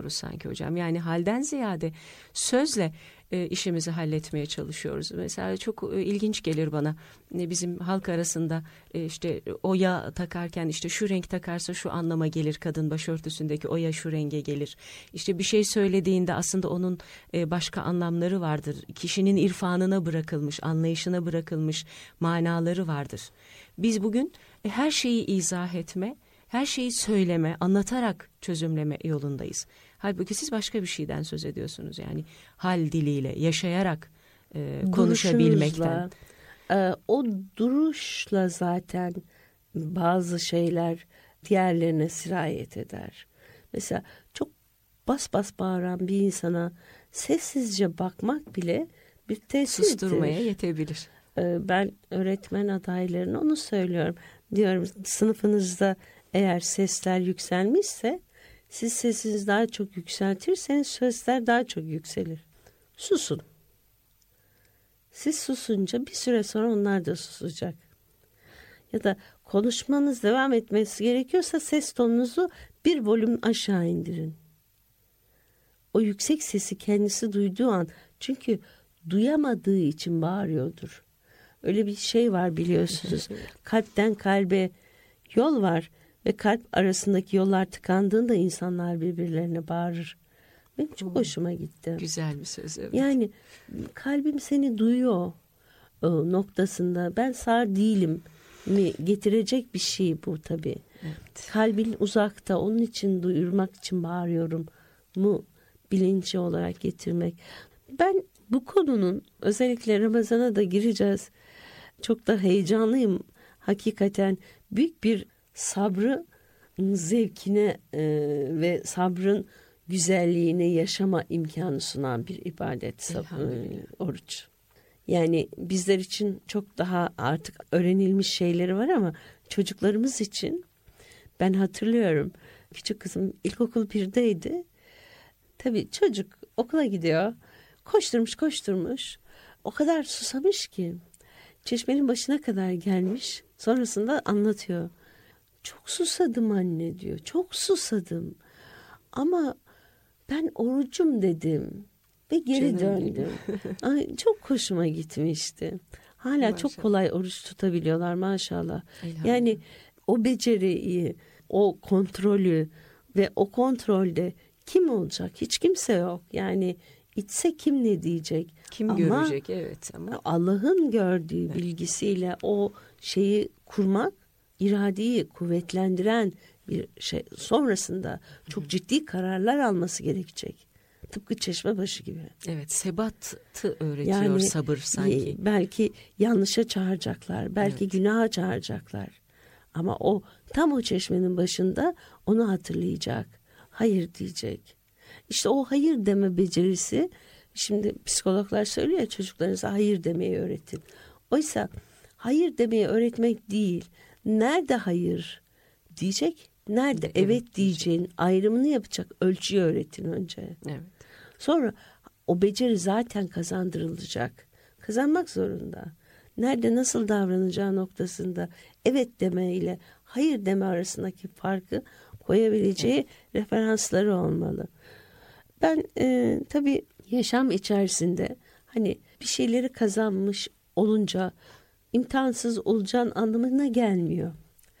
sanki hocam. Yani halden ziyade sözle işimizi halletmeye çalışıyoruz. Mesela çok ilginç gelir bana. Bizim halk arasında işte oya takarken işte şu renk takarsa şu anlama gelir, kadın başörtüsündeki oya şu renge gelir. İşte bir şey söylediğinde aslında onun başka anlamları vardır. Kişinin irfanına bırakılmış, anlayışına bırakılmış manaları vardır. Biz bugün her şeyi izah etme, her şeyi söyleme, anlatarak çözümleme yolundayız. Halbuki siz başka bir şeyden söz ediyorsunuz. Yani hal diliyle, yaşayarak konuşabilmekten. O duruşla zaten bazı şeyler diğerlerine sirayet eder. Mesela çok bas bas bağıran bir insana sessizce bakmak bile bir tesirdir. Susturmaya yetebilir. Ben öğretmen adaylarına onu söylüyorum. Diyorum, sınıfınızda eğer sesler yükselmişse siz sesinizi daha çok yükseltirseniz sesler daha çok yükselir. Susun. Siz susunca bir süre sonra onlar da susacak. Ya da konuşmanız devam etmesi gerekiyorsa ses tonunuzu bir volüm aşağı indirin. O yüksek sesi kendisi duyduğu an, çünkü duyamadığı için bağırıyordur. Öyle bir şey var biliyorsunuz. Kalpten kalbe yol var ve kalp arasındaki yollar tıkandığında insanlar birbirlerine bağırır. Benim çok hoşuma gitti. Güzel bir söz. Evet. Yani kalbim seni duyuyor noktasında. Ben sağır değilim mi getirecek bir şey bu tabii. Evet. Kalbin uzakta, onun için duyurmak için bağırıyorum mu bilinci olarak getirmek. Ben bu konunun, özellikle Ramazan'a da gireceğiz, çok da heyecanlıyım. Hakikaten büyük bir sabrı zevkine ve sabrın güzelliğini yaşama imkanı sunan bir ibadet oruç. Yani bizler için çok daha artık öğrenilmiş şeyleri var ama çocuklarımız için, ben hatırlıyorum, küçük kızım ilkokul 1'deydi. Tabii çocuk okula gidiyor, koşturmuş, o kadar susamış ki çeşmenin başına kadar gelmiş. Sonrasında anlatıyor. Çok susadım anne diyor. Çok susadım. Ama ben orucum dedim. Ve geri döndüm. Ay, çok hoşuma gitmişti. Hala maşallah. Çok kolay oruç tutabiliyorlar maşallah. Yani o beceriyi, o kontrolü ve o kontrolde kim olacak? Hiç kimse yok. Yani içse kim ne diyecek? Kim görecek? Evet. Ama Allah'ın gördüğü bilgisiyle o şeyi kurmak, iradeyi kuvvetlendiren bir şey. Sonrasında çok ciddi kararlar alması gerekecek. Tıpkı Çeşmebaşı gibi. Evet, sebatı öğretiyor yani, sabır sanki. Belki yanlışa çağıracaklar, belki günaha çağıracaklar. Ama o tam o çeşmenin başında onu hatırlayacak. Hayır diyecek. İşte o hayır deme becerisi, şimdi psikologlar söylüyor ya, çocuklarınıza hayır demeyi öğretin. Oysa hayır demeyi öğretmek değil, nerede hayır diyecek, nerede evet diyeceğin ayrımını yapacak ölçüyü öğretin önce. Evet. Sonra o beceri zaten kazandırılacak. Kazanmak zorunda. Nerede nasıl davranacağı noktasında evet deme ile hayır deme arasındaki farkı koyabileceği referansları olmalı. Ben tabii yaşam içerisinde hani bir şeyleri kazanmış olunca imtihansız olacağın anlamına gelmiyor.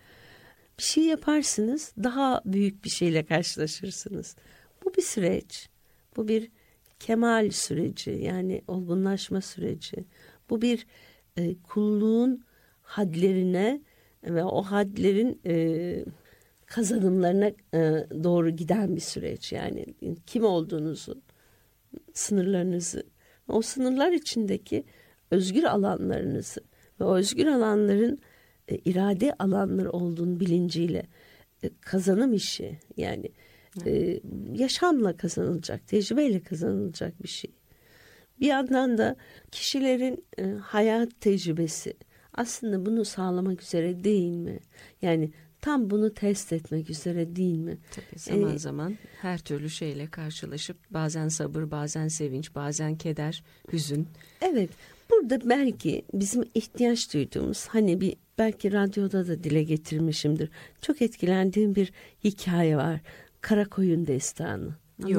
Bir şey yaparsınız, daha büyük bir şeyle karşılaşırsınız. Bu bir süreç. Bu bir kemal süreci, yani olgunlaşma süreci. Bu bir kulluğun hadlerine ve o hadlerin kazanımlarına doğru giden bir süreç. Yani kim olduğunuzu, sınırlarınızı, o sınırlar içindeki özgür alanlarınızı ve o özgür alanların irade alanları olduğunu bilinciyle kazanım işi, yani yaşamla kazanılacak, tecrübeyle kazanılacak bir şey. Bir yandan da kişilerin hayat tecrübesi aslında bunu sağlamak üzere değil mi? Yani tam bunu test etmek üzere değil mi? Tabii zaman zaman her türlü şeyle karşılaşıp bazen sabır, bazen sevinç, bazen keder, hüzün. Evet, burada belki bizim ihtiyaç duyduğumuz, hani bir belki radyoda da dile getirmişimdir. Çok etkilendiğim bir hikaye var. Karakoyun Destanı.